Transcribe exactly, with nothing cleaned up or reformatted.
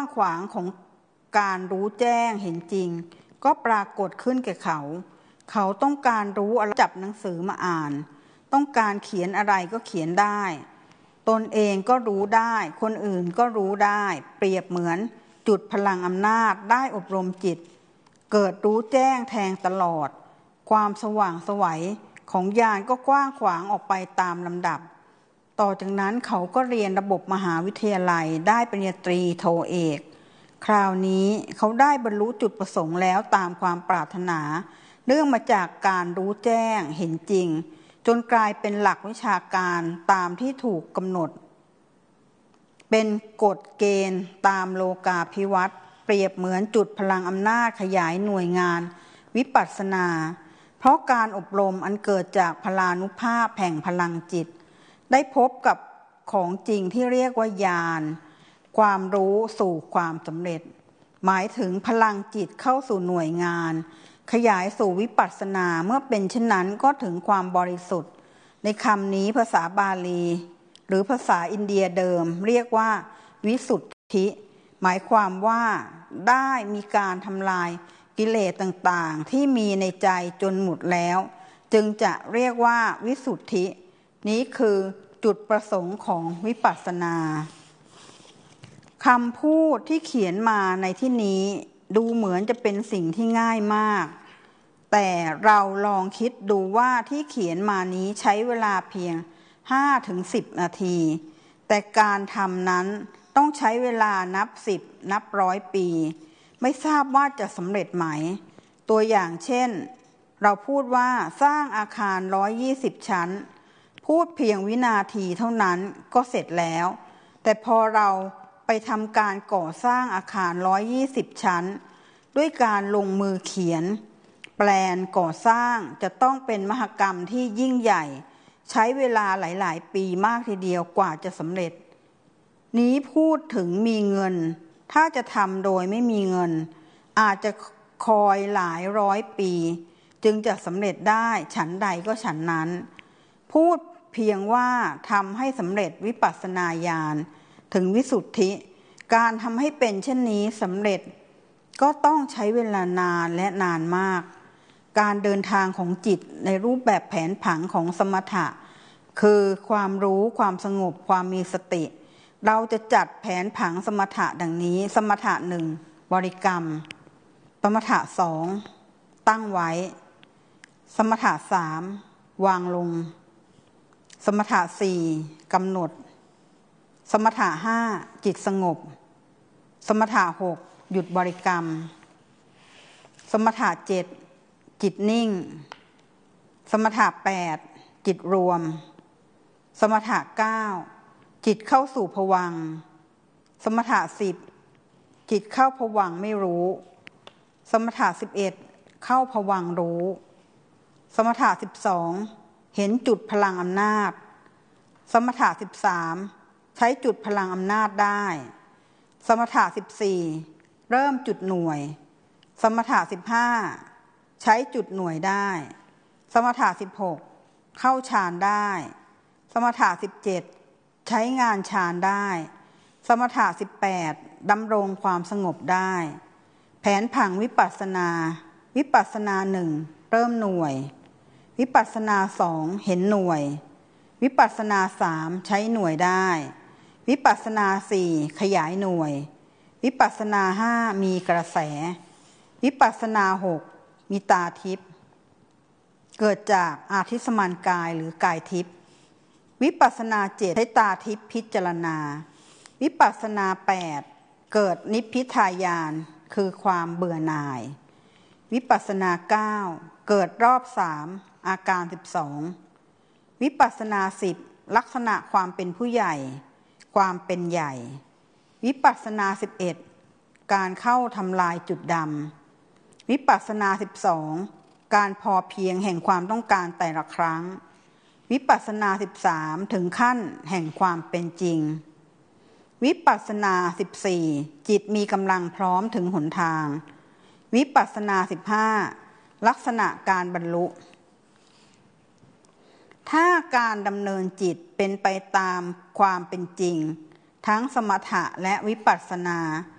างขวางของการรู้แจ้งเห็นจริงก็ปรากฏขึ้นแก่เขาเขาต้องการรู้อะไรจับหนังสือมาอ่านต้องการเขียนอะไรก็เขียนได้ตนเองก็รู้ได้คนอื่นก็รู้ได้เปรียบเหมือนจุดพลังอำนาจได้อบรมจิตเกิดรู้แจ้งแทงตลอดความสว่างไสวของญาณก็กว้างขวางออกไปตามลำดับต่อจากนั้นเขาก็เรียนระบบมหาวิทยาลัยได้ปริญญาตรีโทเอกคราวนี้เขาได้บรรลุจุดประสงค์แล้วตามความปรารถนาเนื่องมาจากการรู้แจ้งเห็นจริงจนกลายเป็นหลักวิชาการตามที่ถูกกำหนดเป็นกฎเกณฑ์ตามโลกาภิวัตน์เปรียบเหมือนจุดพลังอำนาจขยายหน่วยงานวิปัสสนาเพราะการอบรมอันเกิดจากพลานุภาพแห่งพลังจิตได้พบกับของจริงที่เรียกว่าญาณความรู้สู่ความสำเร็จหมายถึงพลังจิตเข้าสู่หน่วยงานขยายสู่วิปัสสนาเมื่อเป็นเช่นนั้นก็ถึงความบริสุทธิ์ในคำนี้ภาษาบาลีหรือภาษาอินเดียเดิมเรียกว่าวิสุทธิหมายความว่าได้มีการทำลายกิเลสต่างๆที่มีในใจจนหมดแล้วจึงจะเรียกว่าวิสุทธินี้คือจุดประสงค์ของวิปัสสนาคำพูดที่เขียนมาในที่นี้ดูเหมือนจะเป็นสิ่งที่ง่ายมากแต่เราลองคิดดูว่าที่เขียนมานี้ใช้เวลาเพียง ห้าถึงสิบ นาทีแต่การทำนั้นต้องใช้เวลานับสิบนับร้อยปีไม่ทราบว่าจะสำเร็จไหมตัวอย่างเช่นเราพูดว่าสร้างอาคารหนึ่งร้อยยี่สิบชั้นพูดเพียงวินาทีเท่านั้นก็เสร็จแล้วแต่พอเราไปทำการก่อสร้างอาคารหนึ่งร้อยยี่สิบชั้นด้วยการลงมือเขียนแปลนก่อสร้างจะต้องเป็นมหกรรมที่ยิ่งใหญ่ใช้เวลาหลายๆปีมากทีเดียวกว่าจะสำเร็จนี้พูดถึงมีเงินถ้าจะทำโดยไม่มีเงินอาจจะคอยหลายร้อยปีจึงจะสำเร็จได้ฉันใดก็ฉันนั้นพูดเพียงว่าทำให้สำเร็จวิปัสสนาญาณถึงวิสุทธิการทำให้เป็นเช่นนี้สำเร็จก็ต้องใช้เวลานานและนานมากการเดินทางของจิตในรูปแบบแผนผังของสมถะคือความรู้ความสงบความมีสติเราจะจัดแผนผังสมถะดังนี้สมถะหนึ่งบริกรรมสมถะสองตั้งไว้สมถะสามวางลงสมถะสี่กำหนดสมถะห้าจิตสงบสมถะหกหยุดบริกรรมสมถะเจ็ดจิตนิ่งสมถะแปดจิตรวมสมถะเก้าจิตเข้าสู่ภวังค์สมถะสิบจิตเข้าภวังค์ไม่รู้สมถะสิบเอ็ดเข้าภวังค์รู้สมถะสิบสองเห็นจุดพลังอำนาจสมถะสิบสามใช้จุดพลังอำนาจได้สมถะสิบสี่เริ่มจุดหน่วยสมถะสิบห้าใช้จุดหน่วยได้สมถะสิบหกเข้าฌานได้สมถะสิบเจ็ดใช้งานฌานได้สมถะสิบแปดดำรงความสงบได้แผนผังวิปัสสนาวิปัสสนาหนึ่งเริ่มหน่วยวิปัสสนาสองเห็นหน่วยวิปัสสนาสามใช้หน่วยได้วิปัสสนาสี่ขยายหน่วยวิปัสสนาห้ามีกระแสวิปัสสนาหกมีตาทิพย์เกิดจากอาทิสมานกายหรือกายทิพย์วิปัสสนาเจ็ดใช้ตาทิพย์พิจารณาวิปัสสนาแปดเกิดนิพพิทายานคือความเบื่อหน่ายวิปัสสนาเก้าเกิดรอบสามอาการสิบสองวิปัสสนาสิบลักษณะความเป็นผู้ใหญ่ความเป็นใหญ่วิปัสสนาสิบเอ็ดการเข้าทำลายจุดดำวิปัสสนาสิบสองการพอเพียงแห่งความต้องการแต่ละครั้งวิปัสสนาสิบสามถึงขั้นแห่งความเป็นจริงวิปัสสนาสิบสี่จิตมีกำลังพร้อมถึงหนทางวิปัสสนาสิบห้าลักษณะการบรรลุถ้าการดำเนินจิตเป็นไปตามความเป็นจริงทั้งสมถะและวิปัสสนา